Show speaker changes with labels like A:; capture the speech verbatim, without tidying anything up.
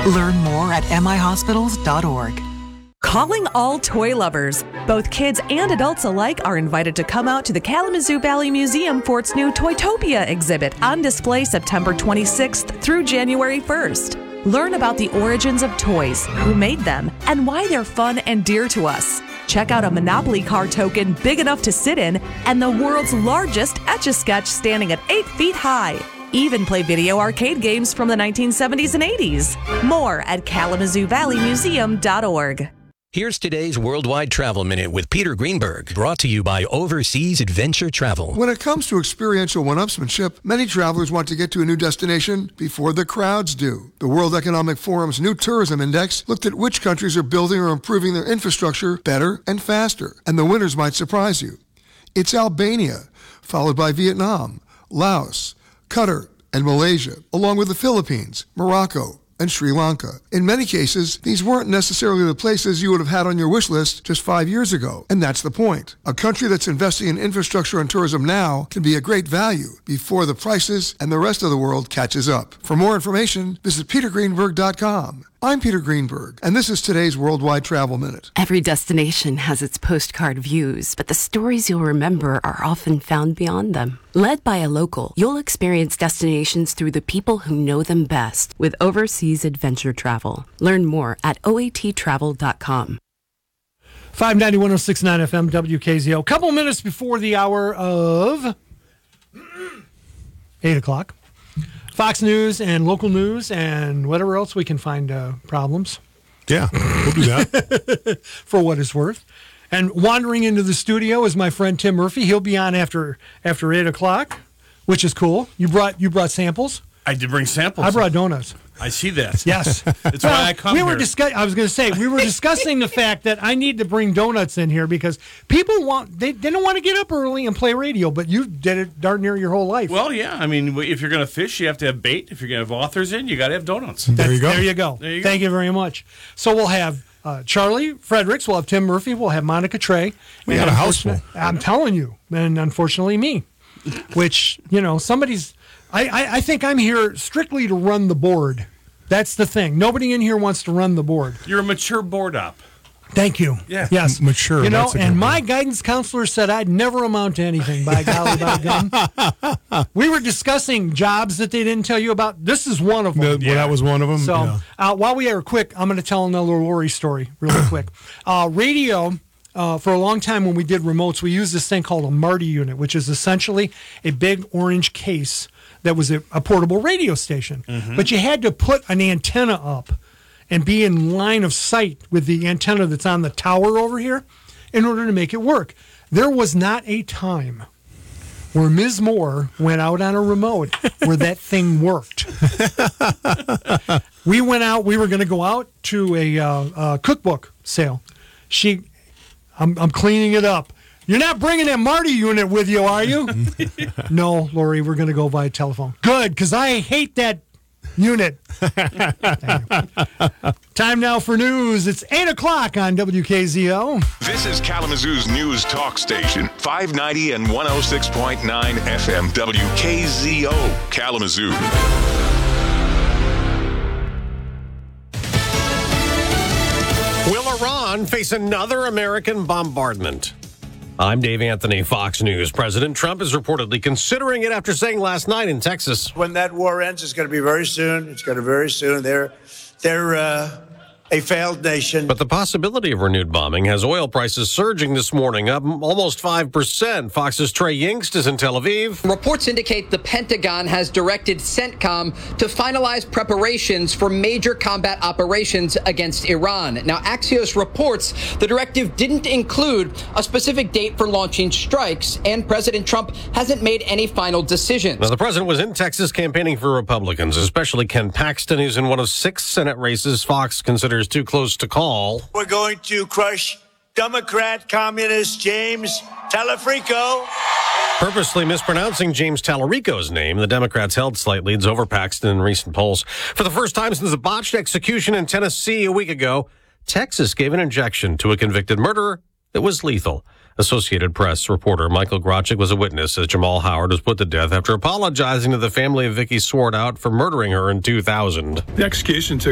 A: Learn more at m i hospitals dot org.
B: Calling all toy lovers. Both kids and adults alike are invited to come out to the Kalamazoo Valley Museum for its new Toytopia exhibit on display September twenty-sixth through January first. Learn about the origins of toys, who made them, and why they're fun and dear to us. Check out a Monopoly car token big enough to sit in and the world's largest Etch-a-Sketch standing at eight feet high. Even play video arcade games from the nineteen seventies and eighties. More at kalamazoo valley museum dot org.
C: Here's today's Worldwide Travel Minute with Peter Greenberg, brought to you by Overseas Adventure Travel.
D: When it comes to experiential one-upsmanship, many travelers want to get to a new destination before the crowds do. The World Economic Forum's new tourism index looked at which countries are building or improving their infrastructure better and faster, and the winners might surprise you. It's Albania, followed by Vietnam, Laos, Qatar, and Malaysia, along with the Philippines, Morocco, and Sri Lanka. In many cases, these weren't necessarily the places you would have had on your wish list just five years ago. And that's the point. A country that's investing in infrastructure and tourism now can be a great value before the prices and the rest of the world catches up. For more information, visit peter greenberg dot com. I'm Peter Greenberg, and this is today's Worldwide Travel Minute.
E: Every destination has its postcard views, but the stories you'll remember are often found beyond them. Led by a local, you'll experience destinations through the people who know them best with Overseas Adventure Travel. Learn more at O A T travel dot com.
F: five ninety, one oh six point nine F M, W K Z O. A couple minutes before the hour of eight o'clock. Fox News and local news and whatever else we can find uh, problems.
G: Yeah, we'll do that.
F: For what it's worth. And wandering into the studio is my friend Tim Murphy. He'll be on after after eight o'clock, which is cool. You brought you brought samples?
H: I did bring samples.
F: I brought donuts.
H: I see that.
F: Yes.
H: That's
F: well,
H: why I come
F: we
H: here.
F: Were discuss- I was going to say, we were discussing the fact that I need to bring donuts in here because people want, they, they don't want to get up early and play radio, but you did it darn near your whole life.
H: Well, yeah. I mean, if you're going to fish, you have to have bait. If you're going to have authors in, you got to have donuts.
F: That's,
G: there you go.
F: There you go.
H: There you
F: Thank
H: go.
F: you very much. So we'll have uh, Charlie Fredericks, we'll have Tim Murphy, we'll have Monica Trey.
G: We got a house full.
F: I'm telling you, and unfortunately me, which, you know, somebody's, I, I, I think I'm here strictly to run the board. That's the thing. Nobody in here wants to run the board.
H: You're a mature board op.
F: Thank you.
H: Yeah.
F: Yes.
G: M- mature.
F: You know,
G: that's a good
F: and my
G: word.
F: guidance counselor said I'd never amount to anything, by golly, by gum. We were discussing jobs that they didn't tell you about. This is one of them.
G: The- well, that was one of them.
F: So
G: yeah.
F: uh, while we are quick, I'm going to tell another Lori story really quick. Uh, radio, uh, for a long time when we did remotes, we used this thing called a Marty unit, which is essentially a big orange case that was a, a portable radio station. Mm-hmm. But you had to put an antenna up and be in line of sight with the antenna that's on the tower over here in order to make it work. There was not a time where Miz Moore went out on a remote where that thing worked. We went out, we were going to go out to a, uh, a cookbook sale. She, I'm, I'm cleaning it up. You're not bringing that Marty unit with you, are you? No, Lori, we're going to go by telephone. Good, because I hate that unit. Time now for news. It's eight o'clock on W K Z O.
I: This is Kalamazoo's news talk station, five ninety and one oh six point nine F M, W K Z O, Kalamazoo.
J: Will Iran face another American bombardment? I'm Dave Anthony, Fox News. President Trump is reportedly considering it after saying last night in Texas.
K: When that war ends, it's going to be very soon. It's going to be very soon. They're, they're uh, a failed nation.
J: But the possibility of renewed bombing has oil prices surging this morning, up almost five percent. Fox's Trey Yingst is in Tel Aviv.
L: Reports indicate the Pentagon has directed CENTCOM to finalize preparations for major combat operations against Iran. Now, Axios reports the directive didn't include a specific date for launching strikes, and President Trump hasn't made any final decisions.
J: Now, the president was in Texas campaigning for Republicans, especially Ken Paxton, who's in one of six Senate races Fox considers too close to call.
K: We're going to crush Democrat communist James Talafrico.
J: Purposely mispronouncing James Tallarico's name, the Democrats held slight leads over Paxton in recent polls. For the first time since a botched execution in Tennessee a week ago, Texas gave an injection to a convicted murderer that was lethal. Associated Press reporter Michael Grochik was a witness as Jamal Howard was put to death after apologizing to the family of Vicky Swartout for murdering her in two thousand.
M: The execution took